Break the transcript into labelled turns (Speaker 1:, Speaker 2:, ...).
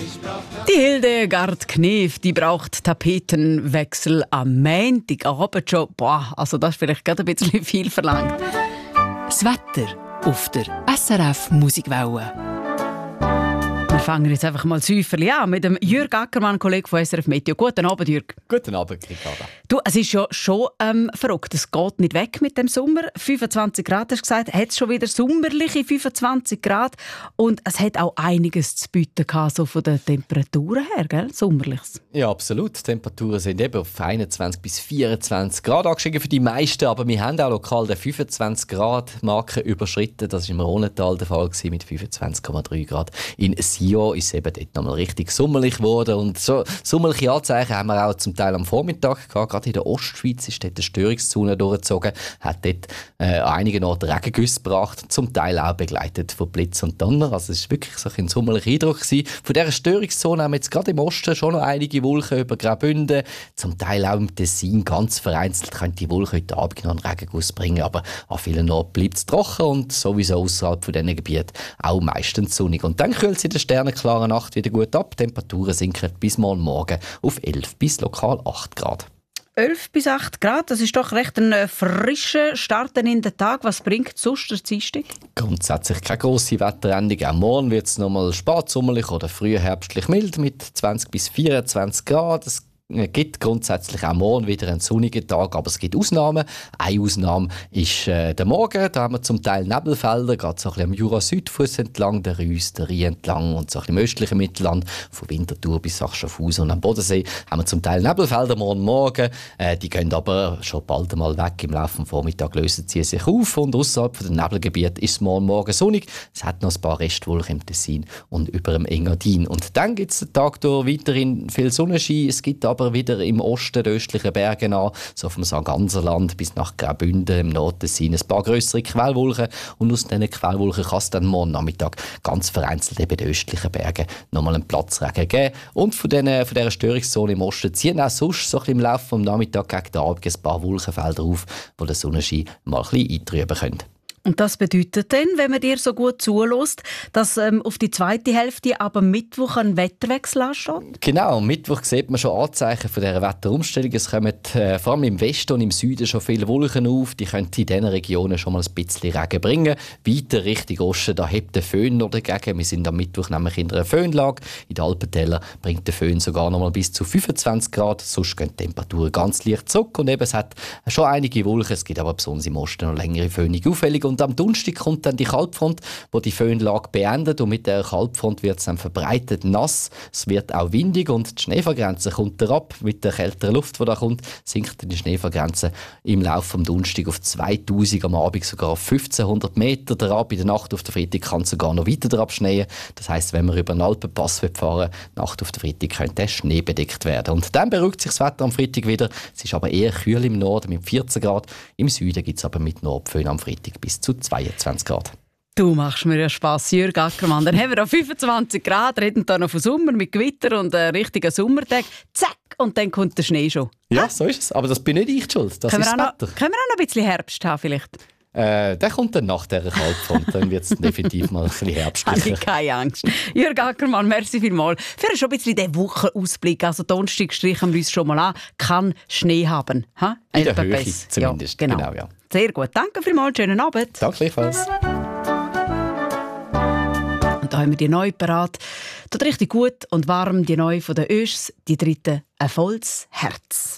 Speaker 1: Die Hildegard Knef, die braucht Tapetenwechsel am Montagabend schon. Also das ist vielleicht gerade ein bisschen viel verlangt.
Speaker 2: Das Wetter auf der SRF Musikwelle.
Speaker 1: Wir fangen jetzt einfach mal säuferlich an mit dem Jürg Ackermann, Kollege von SRF Meteo. Guten Abend, Jürg.
Speaker 3: Guten Abend, Ricarda.
Speaker 1: Du, es ist ja schon verrückt. Es geht nicht weg mit dem Sommer. 25 Grad, hast du gesagt. Hat es schon wieder sommerliche 25 Grad. Und es hat auch einiges zu bieten gehabt, so von den Temperaturen her, gell? Sommerliches.
Speaker 3: Ja, absolut. Die Temperaturen sind eben auf 21 bis 24 Grad angestiegen für die meisten. Aber wir haben auch lokal die 25 Grad Marke überschritten. Das war im Rhonental der Fall mit 25,3 Grad. In Sion ist es eben dort nochmal richtig sommerlich geworden. Und so sommerliche Anzeichen haben wir auch zum Teil am Vormittag gehabt. Gerade in der Ostschweiz ist dort eine Störungszone durchgezogen, hat dort an einigen Orten Regengüsse gebracht, zum Teil auch begleitet von Blitz und Donner. Also es war wirklich so ein sommerlicher Eindruck gewesen. Von dieser Störungszone haben wir jetzt gerade im Osten schon noch einige Wolken über Graubünden, zum Teil auch im Tessin ganz vereinzelt könnte die Wolke heute Abend noch einen Regenguss bringen, aber an vielen Orten bleibt es trocken und sowieso außerhalb von diesen Gebieten auch meistens sonnig. Und dann kühlt es in der sternenklaren Nacht wieder gut ab. Die Temperaturen sinken bis morgen auf 11 bis lokal 8 Grad.
Speaker 1: 11 bis 8 Grad, das ist doch recht ein frischer Start in den Tag. Was bringt sonst der Dienstag?
Speaker 3: Grundsätzlich keine grosse Wetteränderung. Auch morgen wird es nochmal spätsommerlich oder frühherbstlich mild mit 20 bis 24 Grad. Es gibt grundsätzlich auch morgen wieder einen sonnigen Tag, aber es gibt Ausnahmen. Eine Ausnahme ist der Morgen. Da haben wir zum Teil Nebelfelder, gerade so ein bisschen am Jura-Südfuss entlang, der Reuss, der Rhein entlang und so ein bisschen im östlichen Mittelland, von Winterthur bis Sachsenhausen und am Bodensee, haben wir zum Teil Nebelfelder morgen. Die gehen aber schon bald einmal weg. Im Laufe des Vormittags lösen sie sich auf und außerhalb des Nebelgebiets ist es morgen sonnig. Es hat noch ein paar Restwolken im Tessin und über dem Engadin. Und dann gibt es den Tag durch weiterhin viel Sonnenschein. Es gibt aber wieder im Osten der östlichen Berge an, so vom St. Ganserland bis nach Graubünden im Nordtessin ein paar grössere Quellwolken und aus diesen Quellwolken kann es dann morgen Nachmittag ganz vereinzelt eben in den östlichen Bergen nochmal einen Platzregen geben. Und von dieser Störungszone im Osten ziehen auch sonst so ein bisschen im Laufe des Nachmittags gegen den Abend ein paar Wolkenfelder auf, wo der Sonnenschein mal ein bisschen eintrüben können.
Speaker 1: Und das bedeutet dann, wenn man dir so gut zulässt, dass auf die zweite Hälfte ab Mittwoch ein Wetterwechsel ansteht?
Speaker 3: Genau, am Mittwoch sieht man schon Anzeichen von dieser Wetterumstellung. Es kommen vor allem im Westen und im Süden schon viele Wolken auf. Die können in diesen Regionen schon mal ein bisschen Regen bringen. Weiter Richtung Osten, da hebt der Föhn noch dagegen. Wir sind am Mittwoch nämlich in einer Föhnlage. In den Alpentälern bringt der Föhn sogar noch mal bis zu 25 Grad. Sonst gehen die Temperaturen ganz leicht zurück. Und eben, es hat schon einige Wolken. Es gibt aber besonders im Osten noch längere föhnige Auffällige. Und am Donnerstag kommt dann die Kaltfront, die die Föhnlage beendet. Und mit der Kaltfront wird es dann verbreitet nass. Es wird auch windig und die Schneefallgrenze kommt herab. Mit der kälteren Luft, die da kommt, sinkt die Schneefallgrenze im Laufe des Donnerstags auf 2000, am Abend sogar auf 1500 Meter herab. In der Nacht auf der Freitag kann es sogar noch weiter herab schneien. Das heisst, wenn man über den Alpenpass fahren will, Nacht auf der Freitag könnte der Schnee bedeckt werden. Und dann beruhigt sich das Wetter am Freitag wieder. Es ist aber eher kühl im Norden mit 14 Grad. Im Süden gibt es aber mit Nordföhn am Freitag bis zu 22 Grad.
Speaker 1: Du machst mir ja Spass, Jürg Ackermann. Dann haben wir auch 25 Grad, reden da noch von Sommer mit Gewitter und richtigen Sommertag. Zack, und dann kommt der Schnee schon.
Speaker 3: Ja, so ist es. Aber das bin nicht ich schuld. Das ist das Wetter.
Speaker 1: Können wir auch noch ein bisschen Herbst haben vielleicht?
Speaker 3: Der kommt dann nach dieser Kaltfront. Dann wird es definitiv mal ein bisschen herbstlicher.
Speaker 1: Habe ich keine Angst. Jürg Ackermann, merci vielmals. Für schon ein bisschen den Wochenausblick. Also Donnerstag streichen wir uns schon mal an. Kann Schnee haben. Ha?
Speaker 3: In der Höhe zumindest.
Speaker 1: Ja, genau. Ja. Sehr gut. Danke vielmals. Schönen Abend.
Speaker 3: Danke gleichfalls.
Speaker 1: Und da haben wir die neu parat. Dort richtig gut und warm die neu von den Öschs, die dritte, ein volles Herz.